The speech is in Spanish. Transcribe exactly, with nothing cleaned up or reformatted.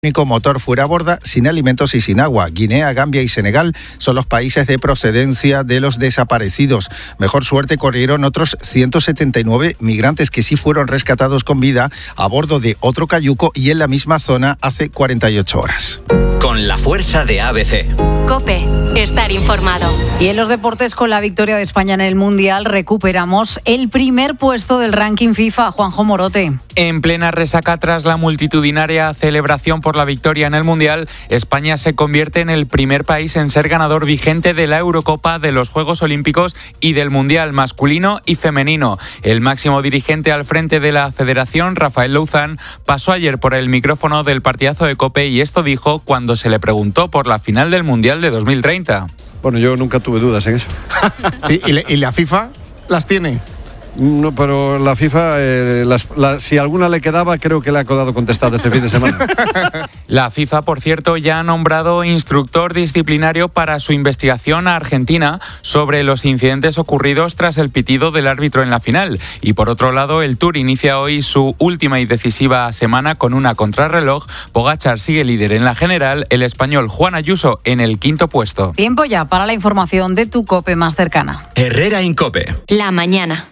único motor fuera a borda, sin alimentos y sin agua. Guinea, Gambia y Senegal son los países de procedencia de los desaparecidos. Mejor suerte corrieron otros ciento setenta y nueve migrantes que sí fueron rescatados con vida a bordo de otro cayuco y en la misma zona hace cuarenta y ocho horas. Con la fuerza de A B C. COPE, estar informado. Y en los deportes, con la victoria de España en el Mundial, recuperamos el primer puesto del ranking FIFA. Juanjo Morote. En plena resaca tras la multitudinaria celebración por la victoria en el Mundial, España se convierte en el primer país en ser ganador vigente de la Eurocopa, de los Juegos Olímpicos y del Mundial masculino y femenino. El máximo dirigente al frente de la federación, Rafael Louzán, pasó ayer por el micrófono del partidazo de COPE y esto dijo cuando se le preguntó por la final del Mundial de dos mil treinta. Bueno, yo nunca tuve dudas en eso. Sí, ¿y, le, y la FIFA las tiene? No, pero la FIFA, eh, las, la, si alguna le quedaba, creo que le ha quedado contestada este fin de semana. La FIFA, por cierto, ya ha nombrado instructor disciplinario para su investigación a Argentina sobre los incidentes ocurridos tras el pitido del árbitro en la final. Y por otro lado, el Tour inicia hoy su última y decisiva semana con una contrarreloj. Pogačar sigue líder en la general, el español Juan Ayuso en el quinto puesto. Tiempo ya para la información de tu COPE más cercana. Herrera Incope. La mañana.